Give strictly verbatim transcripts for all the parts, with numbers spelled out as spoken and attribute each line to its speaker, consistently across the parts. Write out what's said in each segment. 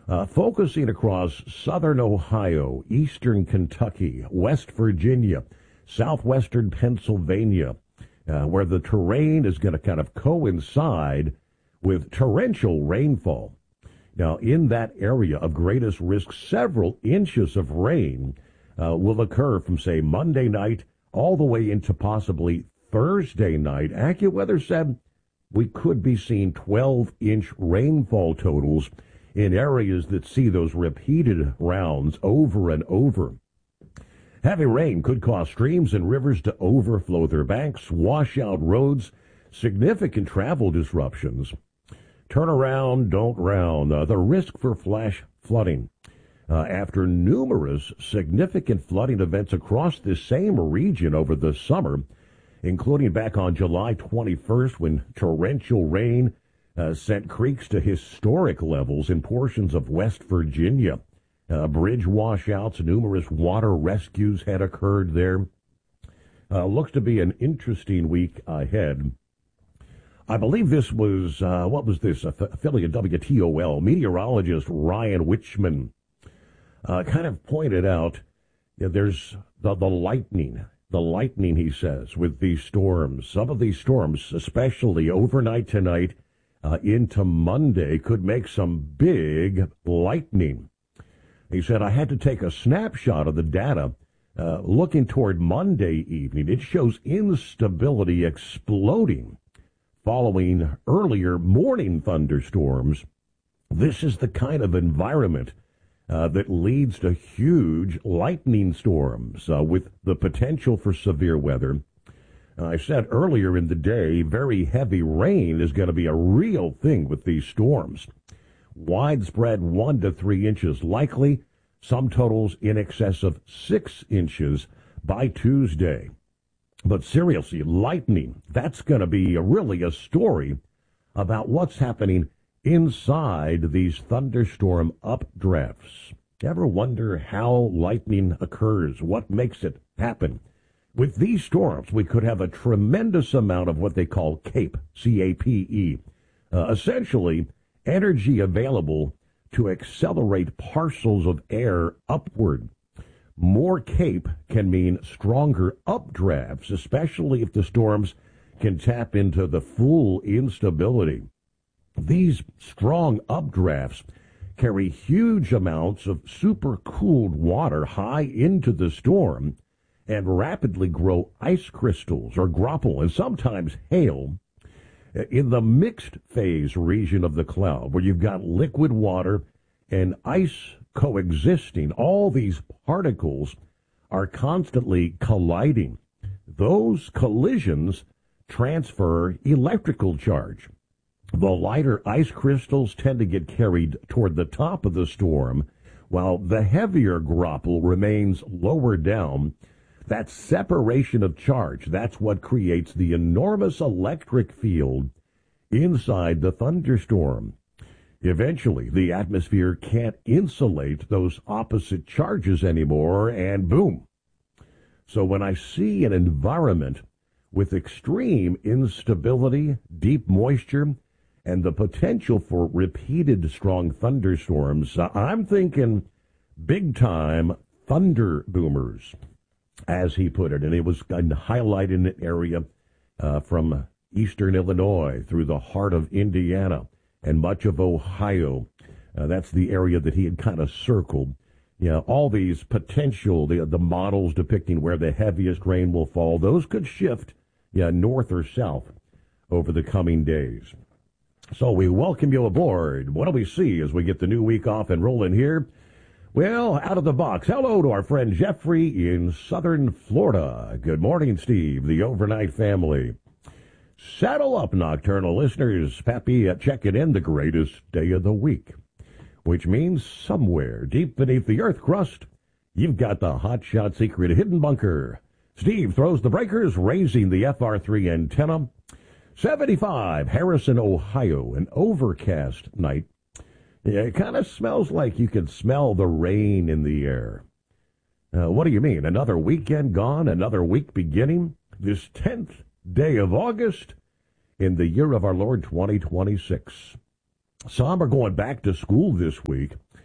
Speaker 1: Uh, focusing across southern Ohio, eastern Kentucky, West Virginia, southwestern Pennsylvania, uh, where the terrain is going to kind of coincide with torrential rainfall. Now, in that area of greatest risk, several inches of rain uh, will occur from, say, Monday night all the way into possibly Thursday night. AccuWeather said we could be seeing twelve-inch rainfall totals in areas that see those repeated rounds over and over. Heavy rain could cause streams and rivers to overflow their banks, wash out roads, significant travel disruptions. Turn around, don't round. Uh, the risk for flash flooding. Uh, after numerous significant flooding events across the same region over the summer, including back on July twenty-first when torrential rain uh, sent creeks to historic levels in portions of West Virginia. Uh, bridge washouts, numerous water rescues had occurred there. Uh, looks to be an interesting week ahead. I believe this was, uh, what was this, affiliate W T O L, meteorologist Ryan Wichman uh, kind of pointed out that there's the, the lightning, the lightning, he says, with these storms. Some of these storms, especially overnight tonight uh, into Monday, could make some big lightning. He said, I had to take a snapshot of the data uh, looking toward Monday evening. It shows instability exploding following earlier morning thunderstorms. This is the kind of environment uh, that leads to huge lightning storms uh, with the potential for severe weather. Uh, I said earlier in the day, very heavy rain is going to be a real thing with these storms. Widespread one to three inches likely, some totals in excess of six inches by Tuesday. But seriously, lightning, that's going to be a, really a story about what's happening inside these thunderstorm updrafts. Ever wonder how lightning occurs? What makes it happen? With these storms, we could have a tremendous amount of what they call CAPE, C A P E, uh, essentially energy available to accelerate parcels of air upward. More CAPE can mean stronger updrafts, especially if the storms can tap into the full instability. These strong updrafts carry huge amounts of supercooled water high into the storm and rapidly grow ice crystals or graupel and sometimes hail in the mixed phase region of the cloud, where you've got liquid water and ice coexisting. All these particles are constantly colliding. Those collisions transfer electrical charge. The lighter ice crystals tend to get carried toward the top of the storm, while the heavier graupel remains lower down. That separation of charge, that's what creates the enormous electric field inside the thunderstorm. Eventually, the atmosphere can't insulate those opposite charges anymore, and boom. So when I see an environment with extreme instability, deep moisture, and the potential for repeated strong thunderstorms, I'm thinking big-time thunder boomers, as he put it. And it was highlighted an area uh, from eastern Illinois through the heart of Indiana and much of Ohio. Uh, that's the area that he had kind of circled. Yeah, all these potential, the, the models depicting where the heaviest rain will fall, those could shift yeah, north or south over the coming days. So we welcome you aboard. What do we see as we get the new week off and rolling here? Well, out of the box, hello to our friend Jeffrey in southern Florida. Good morning, Steve, the overnight family. Saddle up, nocturnal listeners. Pappy uh, checking in the greatest day of the week, which means somewhere deep beneath the earth crust, you've got the hotshot secret hidden bunker. Steve throws the breakers, raising the F R three antenna. seventy-five, Harrison, Ohio, an overcast night. Yeah, it kind of smells like you can smell the rain in the air. Uh, what do you mean? Another weekend gone? Another week beginning? This tenth day of August in the year of our Lord twenty twenty-six. Some are going back to school this week.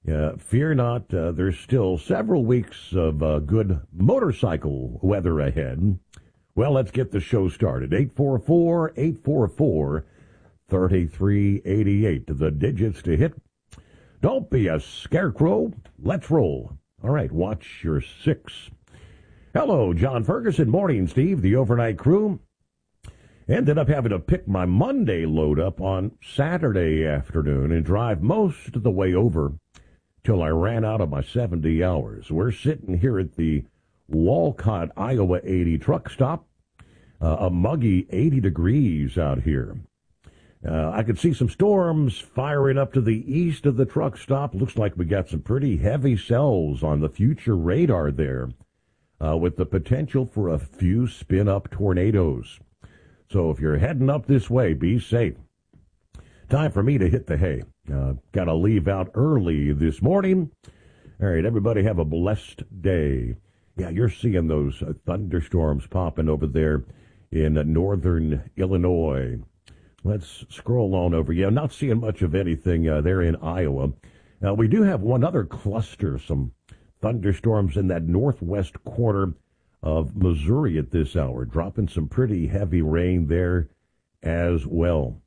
Speaker 1: Uh, fear not, uh, there's still several weeks of uh, good motorcycle weather ahead. Well, let's get the show started. eight four four, eight four four, three three eight eight. The digits to hit. Don't be a scarecrow. Let's roll. All right, watch your six. Hello, John Ferguson. Morning, Steve. The overnight crew. Ended up having to pick my Monday load up on Saturday afternoon and drive most of the way over till I ran out of my seventy hours. We're sitting here at the Walcott, Iowa eighty truck stop. Uh, a muggy eighty degrees out here. Uh, I could see some storms firing up to the east of the truck stop. Looks like we got some pretty heavy cells on the future radar there, uh, with the potential for a few spin-up tornadoes. So if you're heading up this way, be safe. Time for me to hit the hay. Uh, got to leave out early this morning. All right, everybody have a blessed day. Yeah, you're seeing those uh, thunderstorms popping over there in uh, northern Illinois. Let's scroll on over. Yeah, not seeing much of anything uh, there in Iowa. Uh, we do have one other cluster, some thunderstorms in that northwest corner of Missouri at this hour, dropping some pretty heavy rain there as well.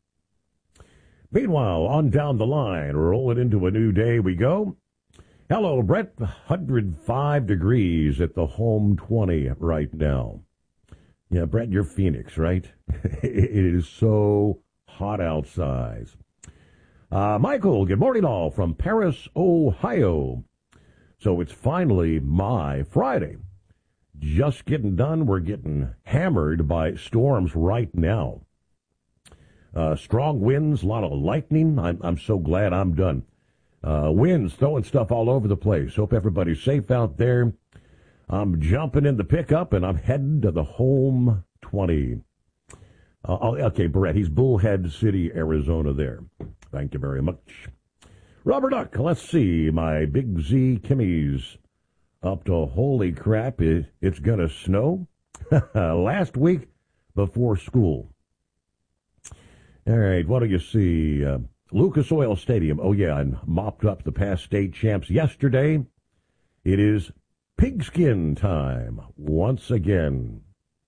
Speaker 1: Meanwhile, on down the line, rolling into a new day we go. Hello, Brett. one hundred five degrees at the home twenty right now. Yeah, Brett, you're Phoenix, right? It is so hot outside. Uh, Michael, good morning all from Paris, Ohio. So it's finally my Friday. Just getting done. We're getting hammered by storms right now. Uh, strong winds, a lot of lightning. I'm, I'm so glad I'm done. Uh, winds throwing stuff all over the place. Hope everybody's safe out there. I'm jumping in the pickup, and I'm heading to the home twenty. Uh, okay, Brett, he's Bullhead City, Arizona there. Thank you very much. Rubber Duck, let's see. My Big Z Kimmy's up to holy crap, it, it's going to snow. Last week before school. All right, what do you see? Uh, Lucas Oil Stadium. Oh, yeah, I mopped up the past state champs yesterday. It is pigskin time once again.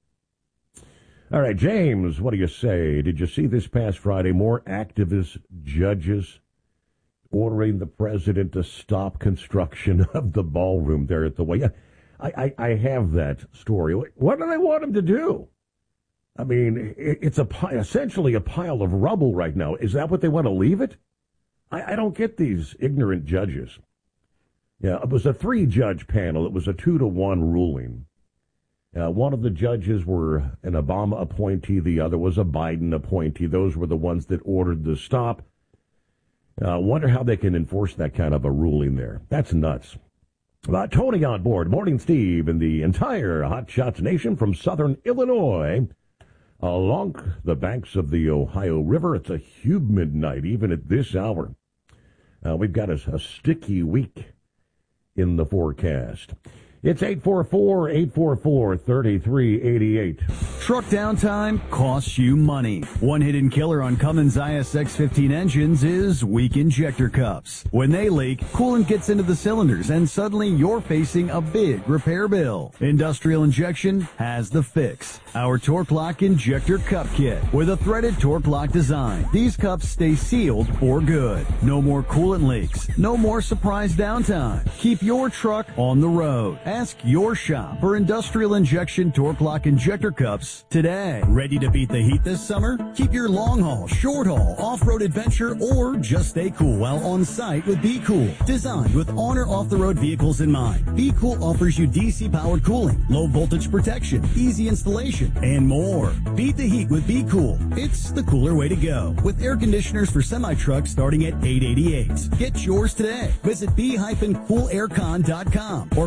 Speaker 1: All right, James, what do you say? Did you see this past Friday more activist judges ordering the president to stop construction of the ballroom there at the way? I, I, I have that story. What do they want him to do? I mean, it's a essentially a pile of rubble right now. Is that what they want to leave it? I, I don't get these ignorant judges. Yeah, it was a three-judge panel. It was a two-to-one ruling. Uh, one of the judges were an Obama appointee. The other was a Biden appointee. Those were the ones that ordered the stop. I uh, wonder how they can enforce that kind of a ruling there. That's nuts. Uh, Tony on board. Morning, Steve, and the entire Hot Shots Nation from southern Illinois. Along the banks of the Ohio River, it's a humid night, even at this hour. Uh, we've got a, a sticky week in the forecast. It's eight four four, eight four four, three three eight eight.
Speaker 2: Truck downtime costs you money. One hidden killer on Cummins I S X fifteen engines is weak injector cups. When they leak, coolant gets into the cylinders and suddenly you're facing a big repair bill. Industrial Injection has the fix. Our Torque Lock Injector Cup Kit with a threaded Torque Lock design. These cups stay sealed for good. No more coolant leaks. No more surprise downtime. Keep your truck on the road. Ask your shop for Industrial Injection Torque Lock Injector Cups today. Ready to beat the heat this summer? Keep your long haul, short haul, off-road adventure, or just stay cool while on site with Be Cool. Designed with honor off-the-road vehicles in mind, Be Cool offers you D C-powered cooling, low voltage protection, easy installation, and more. Beat the heat with Be Cool. It's the cooler way to go. With air conditioners for semi-trucks starting at eight eighty-eight. Get yours today. Visit be dash cool air con dot com or call seven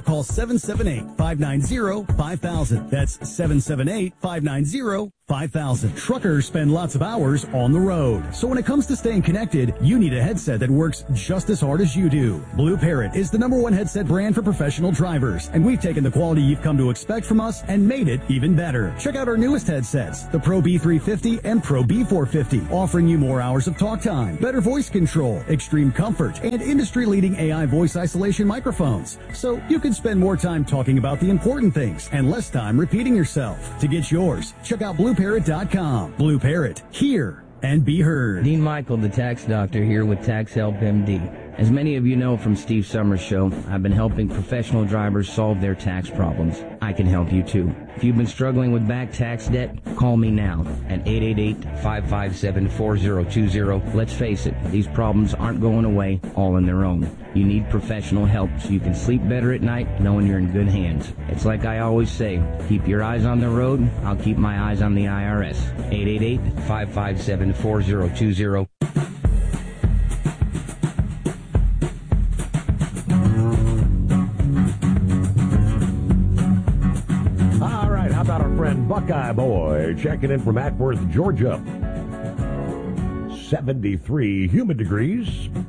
Speaker 2: seven seven eight, five nine zero, five thousand. That's seven seven eight, five nine zero, five thousand. Truckers spend lots of hours on the road. So when it comes to staying connected, you need a headset that works just as hard as you do. Blue Parrot is the number one headset brand for professional drivers, and we've taken the quality you've come to expect from us and made it even better. Check out our newest headsets, the Pro B three fifty and Pro B four fifty, offering you more hours of talk time, better voice control, extreme comfort, and industry-leading A I voice isolation microphones. So you can spend more time talking about the important things and less time repeating yourself. To get yours, check out blue parrot dot com. Blue Parrot, hear and be heard.
Speaker 3: Dean Michael, the tax doctor, here with Tax Help M D. As many of you know from Steve Summers' show, I've been helping professional drivers solve their tax problems. I can help you too. If you've been struggling with back tax debt, call me now at eight eight eight, five five seven, four zero two zero. Let's face it, these problems aren't going away all on their own. You need professional help so you can sleep better at night knowing you're in good hands. It's like I always say, keep your eyes on the road, I'll keep my eyes on the I R S. eight eight eight, five five seven, four zero two zero.
Speaker 1: Buckeye Boy checking in from Acworth, Georgia. seventy-three humid degrees.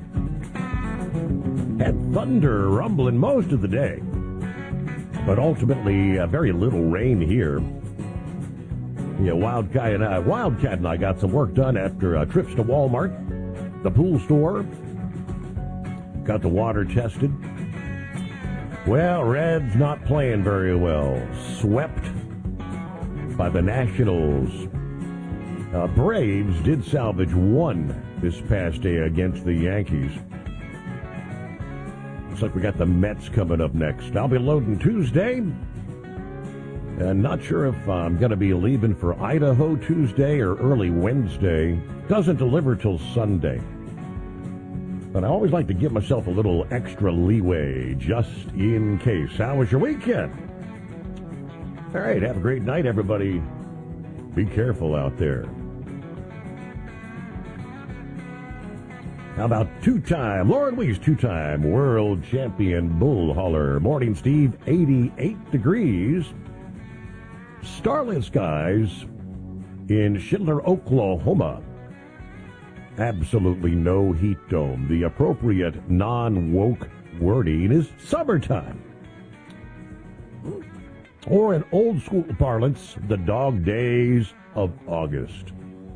Speaker 1: Had thunder rumbling most of the day, but ultimately uh, very little rain here. Yeah, Wildcat and I, Wildcat and I got some work done after uh, trips to Walmart, the pool store. Got the water tested. Well, Red's not playing very well. Swept by the Nationals. Uh, Braves did salvage one this past day against the Yankees. Looks like we got the Mets coming up next. I'll be loading Tuesday. And not sure if I'm going to be leaving for Idaho Tuesday or early Wednesday. Doesn't deliver till Sunday. But I always like to give myself a little extra leeway just in case. How was your weekend? All right, have a great night, everybody. Be careful out there. How about two-time, Lauren Weiss, two-time world champion bull hauler. Morning, Steve, eighty-eight degrees. Starlit skies in Schindler, Oklahoma. Absolutely no heat dome. The appropriate non-woke wording is summertime. Or in old school parlance, the dog days of August.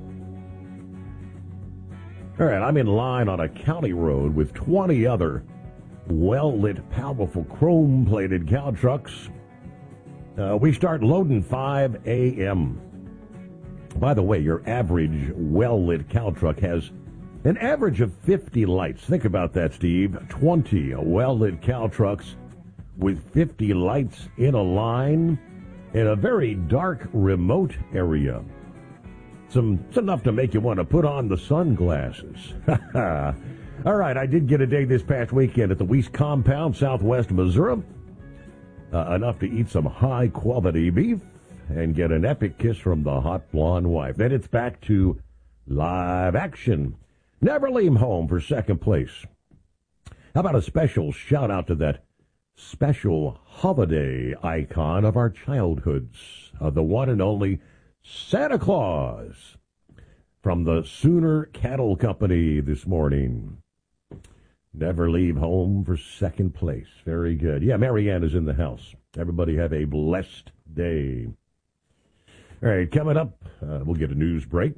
Speaker 1: All right, I'm in line on a county road with twenty other well-lit, powerful, chrome-plated cow trucks. Uh, we start loading five a.m. By the way, your average well-lit cow truck has an average of fifty lights. Think about that, Steve. twenty well-lit cow trucks with fifty lights in a line in a very dark, remote area. Some, it's enough to make you want to put on the sunglasses. All right, I did get a day this past weekend at the Weiss Compound, Southwest Missouri. Uh, enough to eat some high-quality beef and get an epic kiss from the hot blonde wife. Then it's back to live action. Never leave home for second place. How about a special shout-out to that special holiday icon of our childhoods, uh, the one and only Santa Claus from the Sooner Cattle Company this morning. Never leave home for second place. Very good. Yeah, Marianne is in the house. Everybody have a blessed day. All right, coming up, uh, we'll get a news break.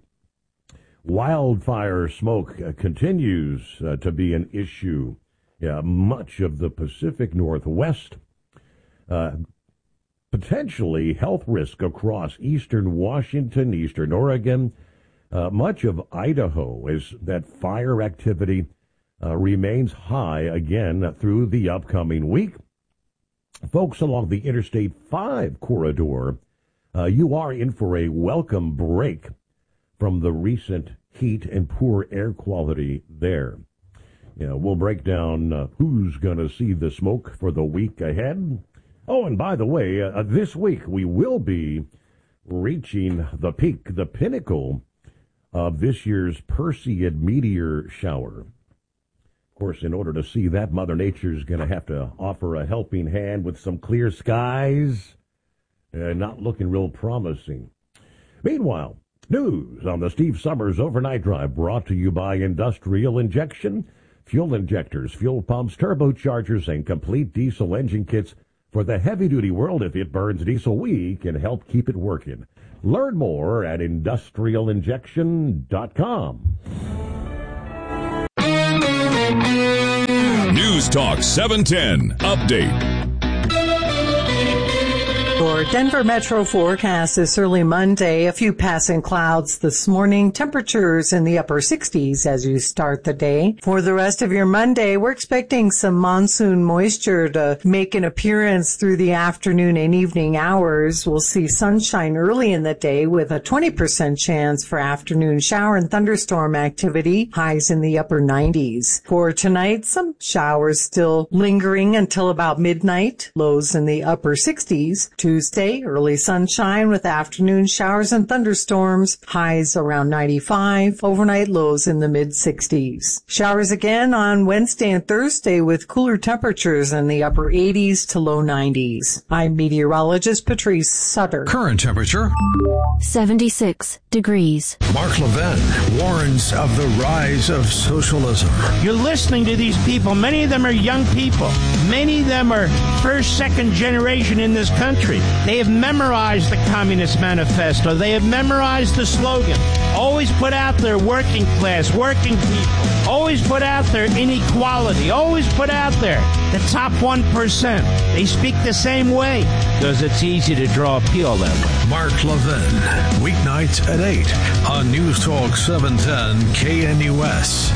Speaker 1: Wildfire smoke uh, continues uh, to be an issue. Yeah, much of the Pacific Northwest, uh, potentially health risk across eastern Washington, eastern Oregon, uh, much of Idaho, as that fire activity uh, remains high again through the upcoming week. Folks along the Interstate five corridor, uh, you are in for a welcome break from the recent heat and poor air quality there. Yeah, we'll break down uh, who's going to see the smoke for the week ahead. Oh, and by the way, uh, this week we will be reaching the peak, the pinnacle of this year's Perseid meteor shower. Of course, in order to see that, Mother Nature's going to have to offer a helping hand with some clear skies. Uh, not looking real promising. Meanwhile, news on the Steve Summers Overnight Drive brought to you by Industrial Injection. Fuel injectors, fuel pumps, turbochargers, and complete diesel engine kits for the heavy-duty world. If it burns diesel, we can help keep it working. Learn more at industrial injection dot com.
Speaker 4: News Talk seven ten Update.
Speaker 5: Your Denver Metro forecast this early Monday. A few passing clouds this morning. Temperatures in the upper sixties as you start the day. For the rest of your Monday, we're expecting some monsoon moisture to make an appearance through the afternoon and evening hours. We'll see sunshine early in the day with a twenty percent chance for afternoon shower and thunderstorm activity. Highs in the upper nineties. For tonight, some showers still lingering until about midnight. Lows in the upper sixties. Tuesday, early sunshine with afternoon showers and thunderstorms, highs around ninety-five, overnight lows in the mid-sixties. Showers again on Wednesday and Thursday with cooler temperatures in the upper eighties to low nineties. I'm meteorologist Patrice Sutter.
Speaker 6: Current temperature
Speaker 7: seventy-six degrees.
Speaker 6: Mark Levin warns of the rise of socialism.
Speaker 8: You're listening to these people. Many of them are young people. Many of them are first, second generation in this country. They have memorized the Communist Manifesto. They have memorized the slogan. Always put out their working class, working people. Always put out their inequality. Always put out there the top one percent. They speak the same way because it's easy to draw appeal that way.
Speaker 6: Mark Levin, weeknights at eight on News Talk seven ten K N U S.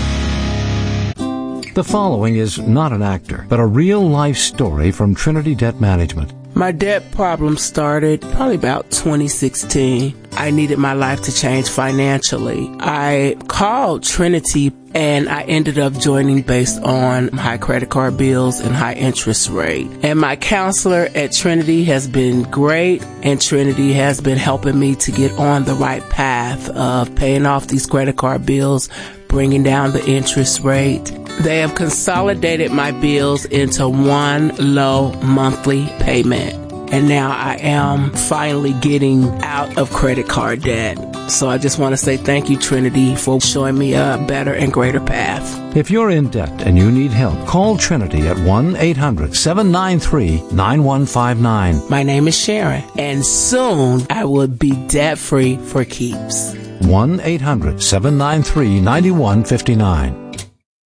Speaker 9: The following is not an actor, but a real-life story from Trinity Debt Management.
Speaker 10: My debt problem started probably about twenty sixteen. I needed my life to change financially. I called Trinity and I ended up joining based on high credit card bills and high interest rate. And my counselor at Trinity has been great, and Trinity has been helping me to get on the right path of paying off these credit card bills, bringing down the interest rate. They have consolidated my bills into one low monthly payment. And now I am finally getting out of credit card debt. So I just want to say thank you, Trinity, for showing me a better and greater path.
Speaker 9: If you're in debt and you need help, call Trinity at one eight hundred seven nine three nine one five nine.
Speaker 10: My name is Sharon, and soon I will be debt-free for keeps.
Speaker 9: one eight hundred seven nine three nine one five nine.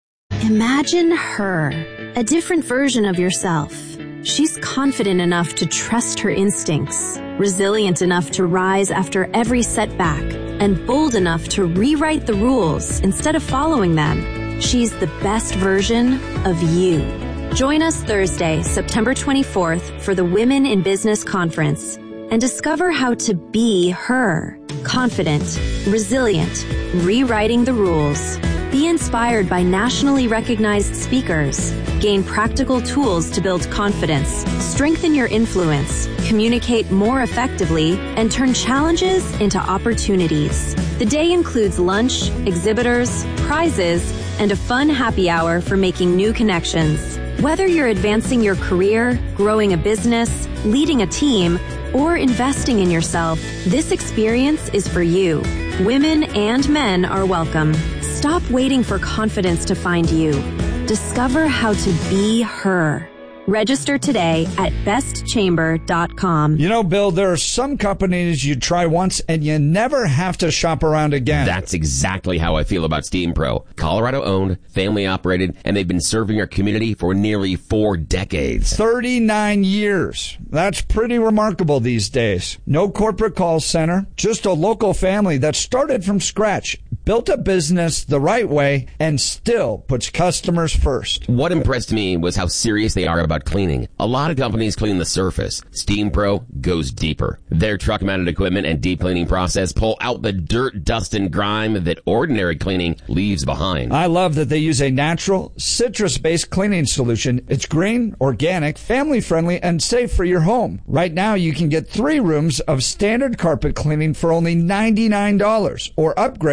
Speaker 7: Imagine her, a different version of yourself. She's confident enough to trust her instincts, resilient enough to rise after every setback, and bold enough to rewrite the rules instead of following them. She's the best version of you. Join us Thursday, September twenty-fourth for the Women in Business Conference and discover how to be her. Confident, resilient, rewriting the rules. Be inspired by nationally recognized speakers. Gain practical tools to build confidence, strengthen your influence, communicate more effectively, and turn challenges into opportunities. The day includes lunch, exhibitors, prizes, and a fun happy hour for making new connections. Whether you're advancing your career, growing a business, leading a team, or investing in yourself, this experience is for you. Women and men are welcome. Stop waiting for confidence to find you. Discover how to be her. Register today at best chamber dot com.
Speaker 11: You know, Bill, there are some companies you try once and you never have to shop around again.
Speaker 12: That's exactly how I feel about Steam Pro. Colorado owned, family operated, and they've been serving our community for nearly four decades.
Speaker 11: thirty-nine years. That's pretty remarkable these days. No corporate call center, just a local family that started from scratch, built a business the right way, and still puts customers first.
Speaker 12: What impressed me was how serious they are about cleaning. A lot of companies clean the surface. Steam Pro goes deeper. Their truck-mounted equipment and deep cleaning process pull out the dirt, dust, and grime that ordinary cleaning leaves behind.
Speaker 11: I love that they use a natural, citrus-based cleaning solution. It's green, organic, family-friendly, and safe for your home. Right now, you can get three rooms of standard carpet cleaning for only ninety-nine dollars, or upgrade for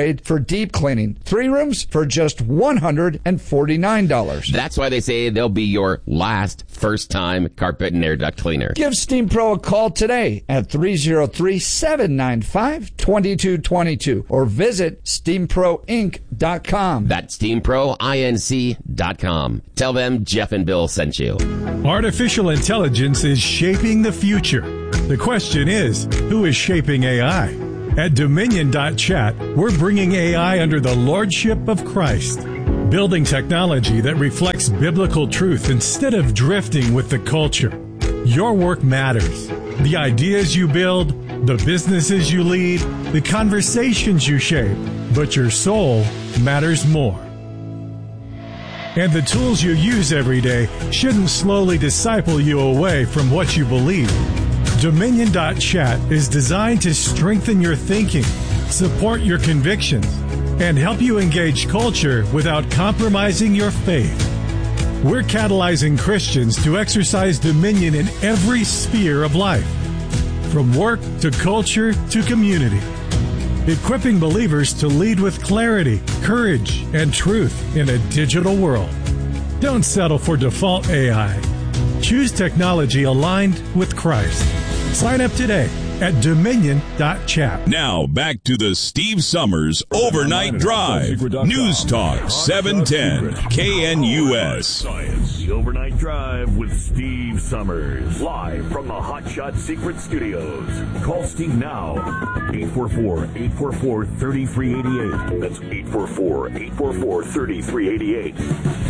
Speaker 11: deep cleaning. Three rooms for just one hundred forty-nine dollars.
Speaker 12: That's why they say they'll be your last first-time carpet and air duct cleaner.
Speaker 11: Give Steam Pro a call today at three oh three, seven nine five, two two two two or visit steam pro inc dot com.
Speaker 12: That's steam pro inc dot com. Tell them Jeff and Bill sent you.
Speaker 13: Artificial intelligence is shaping the future. The question is, who is shaping A I? At Dominion dot chat, we're bringing A I under the lordship of Christ, building technology that reflects biblical truth instead of drifting with the culture. Your work matters. The ideas you build, the businesses you lead, the conversations you shape, but your soul matters more. And the tools you use every day shouldn't slowly disciple you away from what you believe. Dominion dot chat is designed to strengthen your thinking, support your convictions, and help you engage culture without compromising your faith. We're catalyzing Christians to exercise dominion in every sphere of life, from work to culture to community, equipping believers to lead with clarity, courage, and truth in a digital world. Don't settle for default A I. Choose technology aligned with Christ. Sign up today at Dominion dot chat.
Speaker 4: Now back to the Steve Summers Overnight Drive. News Talk seven ten K N U S.
Speaker 14: The Overnight Drive with Steve Summers. Live from the Hot Shot Secret Studios. Call Steve now. eight four four, eight four four, three three eight eight. That's eight four four, eight four four, three three eight eight.